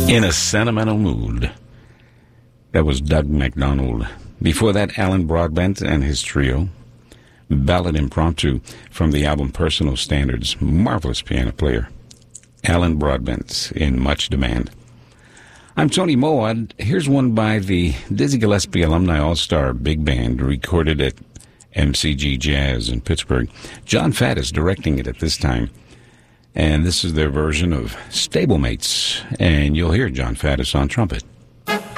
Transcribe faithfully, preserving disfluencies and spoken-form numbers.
In a Sentimental Mood. That was Doug MacDonald. Before that, Alan Broadbent and his trio. Ballad Impromptu from the album Personal Standards. Marvelous piano player. Alan Broadbent in much demand. I'm Tony Moad. Here's one by the Dizzy Gillespie Alumni All-Star Big Band, recorded at M C G Jazz in Pittsburgh. John Fatt is directing it at this time. And this is their version of Stablemates. And you'll hear John Faddis on trumpet.